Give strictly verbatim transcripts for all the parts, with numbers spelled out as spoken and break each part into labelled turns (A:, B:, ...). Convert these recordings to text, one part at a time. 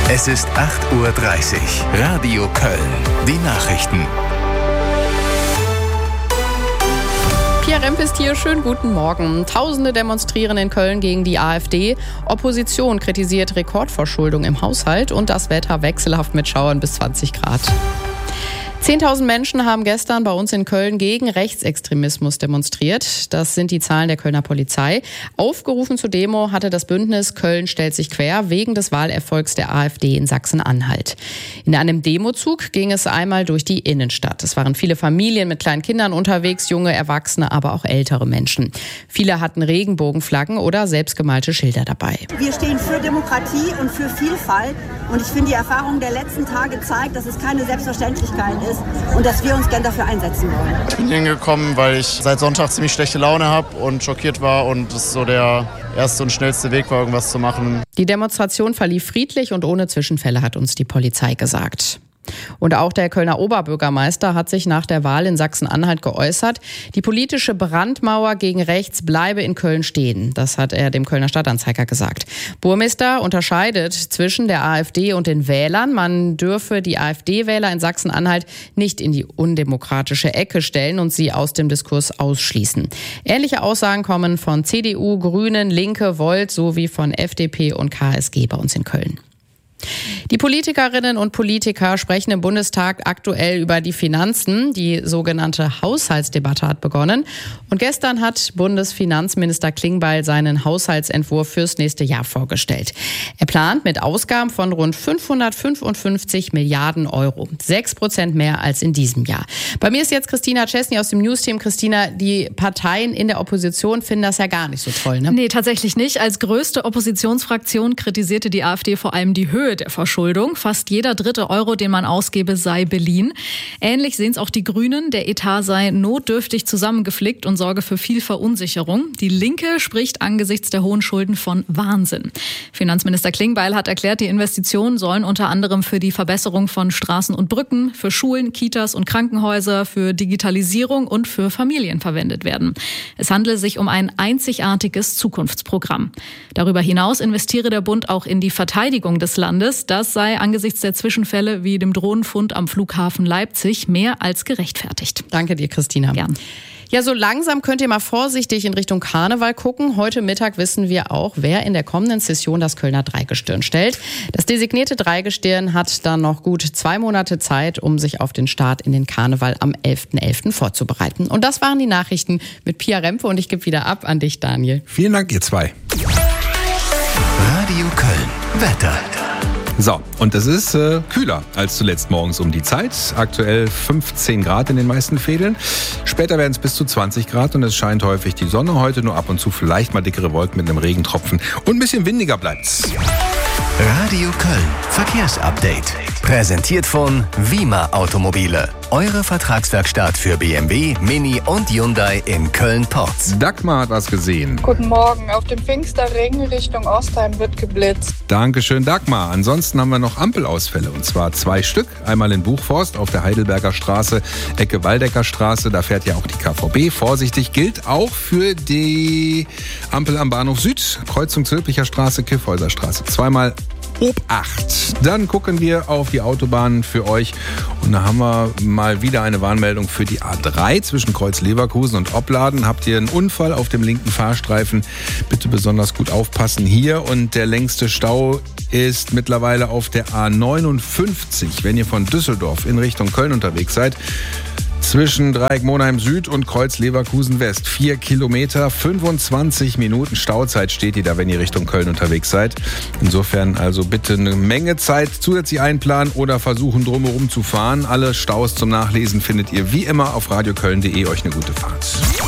A: Es ist acht Uhr dreißig. Radio Köln. Die Nachrichten.
B: Pia Remp ist hier. Schönen guten Morgen. Tausende demonstrieren in Köln gegen die AfD. Opposition kritisiert Rekordverschuldung im Haushalt und das Wetter wechselhaft mit Schauern bis zwanzig Grad. zehntausend Menschen haben gestern bei uns in Köln gegen Rechtsextremismus demonstriert. Das sind die Zahlen der Kölner Polizei. Aufgerufen zur Demo hatte das Bündnis Köln stellt sich quer wegen des Wahlerfolgs der AfD in Sachsen-Anhalt. In einem Demozug ging es einmal durch die Innenstadt. Es waren viele Familien mit kleinen Kindern unterwegs, junge Erwachsene, aber auch ältere Menschen. Viele hatten Regenbogenflaggen oder selbstgemalte Schilder dabei.
C: Wir stehen für Demokratie und für Vielfalt. Und ich finde, die Erfahrung der letzten Tage zeigt, dass es keine Selbstverständlichkeit ist und dass wir uns gern dafür einsetzen wollen.
D: Ich bin hingekommen, weil ich seit Sonntag ziemlich schlechte Laune habe und schockiert war und das so der erste und schnellste Weg war, irgendwas zu machen.
B: Die Demonstration verlief friedlich und ohne Zwischenfälle, hat uns die Polizei gesagt. Und auch der Kölner Oberbürgermeister hat sich nach der Wahl in Sachsen-Anhalt geäußert. Die politische Brandmauer gegen rechts bleibe in Köln stehen. Das hat er dem Kölner Stadtanzeiger gesagt. Burmester unterscheidet zwischen der AfD und den Wählern. Man dürfe die AfD-Wähler in Sachsen-Anhalt nicht in die undemokratische Ecke stellen und sie aus dem Diskurs ausschließen. Ähnliche Aussagen kommen von C D U, Grünen, Linke, Volt sowie von F D P und K S G bei uns in Köln. Die Politikerinnen und Politiker sprechen im Bundestag aktuell über die Finanzen. Die sogenannte Haushaltsdebatte hat begonnen. Und gestern hat Bundesfinanzminister Klingbeil seinen Haushaltsentwurf fürs nächste Jahr vorgestellt. Er plant mit Ausgaben von rund fünfhundertfünfundfünfzig Milliarden Euro. Sechs Prozent mehr als in diesem Jahr. Bei mir ist jetzt Christina Chesney aus dem Newsteam. Christina, die Parteien in der Opposition finden das ja gar nicht so toll, ne?
E: Nee, tatsächlich nicht. Als größte Oppositionsfraktion kritisierte die AfD vor allem die Höhe der Verschuldung. Fast jeder dritte Euro, den man ausgebe, sei beliehen. Ähnlich sehen es auch die Grünen. Der Etat sei notdürftig zusammengeflickt und sorge für viel Verunsicherung. Die Linke spricht angesichts der hohen Schulden von Wahnsinn. Finanzminister Klingbeil hat erklärt, die Investitionen sollen unter anderem für die Verbesserung von Straßen und Brücken, für Schulen, Kitas und Krankenhäuser, für Digitalisierung und für Familien verwendet werden. Es handele sich um ein einzigartiges Zukunftsprogramm. Darüber hinaus investiere der Bund auch in die Verteidigung des Landes. Das sei angesichts der Zwischenfälle wie dem Drohnenfund am Flughafen Leipzig mehr als gerechtfertigt.
B: Danke dir, Christina.
E: Gern.
B: Ja, so langsam könnt ihr mal vorsichtig in Richtung Karneval gucken. Heute Mittag wissen wir auch, wer in der kommenden Session das Kölner Dreigestirn stellt. Das designierte Dreigestirn hat dann noch gut zwei Monate Zeit, um sich auf den Start in den Karneval am elften elften vorzubereiten. Und das waren die Nachrichten mit Pia Rempe und ich gebe wieder ab an dich, Daniel.
F: Vielen Dank, ihr zwei.
A: Radio Köln. Wetter.
F: So, und es ist äh, kühler als zuletzt morgens um die Zeit. Aktuell fünfzehn Grad in den meisten Fädeln. Später werden es bis zu zwanzig Grad und es scheint häufig die Sonne. Heute nur ab und zu vielleicht mal dickere Wolken mit einem Regentropfen. Und ein bisschen windiger bleibt's.
A: Radio Köln. Verkehrsupdate. Präsentiert von Wima Automobile. Eure Vertragswerkstatt für B M W, Mini und Hyundai in Köln-Porz.
F: Dagmar hat was gesehen.
G: Guten Morgen. Auf dem Pfingsterring Richtung Ostheim wird geblitzt.
F: Dankeschön, Dagmar. Ansonsten haben wir noch Ampelausfälle. Und zwar zwei Stück. Einmal in Buchforst auf der Heidelberger Straße, Ecke Waldecker Straße. Da fährt ja auch die K V B. Vorsichtig gilt auch für die Ampel am Bahnhof Süd. Kreuzung Zülpicher Straße, Kyffhäuser Straße. Zweimal Obacht. Dann gucken wir auf die Autobahnen für euch. Und da haben wir mal wieder eine Warnmeldung für die A drei zwischen Kreuz Leverkusen und Opladen. Habt ihr einen Unfall auf dem linken Fahrstreifen? Bitte besonders gut aufpassen hier. Und der längste Stau ist mittlerweile auf der A neunundfünfzig, wenn ihr von Düsseldorf in Richtung Köln unterwegs seid. Zwischen Dreieck Monheim Süd und Kreuz Leverkusen West. Vier Kilometer, fünfundzwanzig Minuten Stauzeit steht ihr da, wenn ihr Richtung Köln unterwegs seid. Insofern also bitte eine Menge Zeit zusätzlich einplanen oder versuchen drumherum zu fahren. Alle Staus zum Nachlesen findet ihr wie immer auf radioköln punkt de. Euch eine gute Fahrt.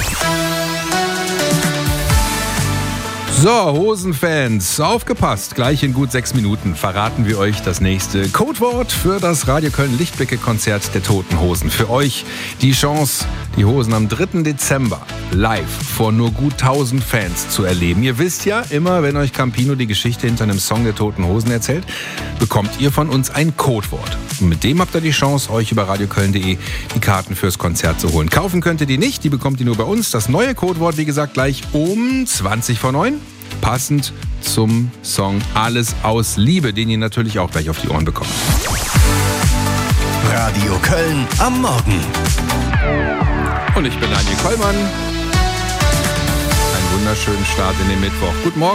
F: So, Hosenfans, aufgepasst. Gleich in gut sechs Minuten verraten wir euch das nächste Codewort für das Radio Köln Lichtblicke-Konzert der Toten Hosen. Für euch die Chance, die Hosen am dritten Dezember live vor nur gut tausend Fans zu erleben. Ihr wisst ja, immer wenn euch Campino die Geschichte hinter einem Song der Toten Hosen erzählt, bekommt ihr von uns ein Codewort. Und mit dem habt ihr die Chance, euch über radioköln punkt de die Karten fürs Konzert zu holen. Kaufen könnt ihr die nicht, die bekommt ihr nur bei uns. Das neue Codewort, wie gesagt, gleich um zwanzig vor neun. passend zum Song Alles aus Liebe, den ihr natürlich auch gleich auf die Ohren bekommt.
A: Radio Köln am Morgen.
F: Und ich bin Daniel Kollmann. Einen wunderschönen Start in den Mittwoch. Guten Morgen.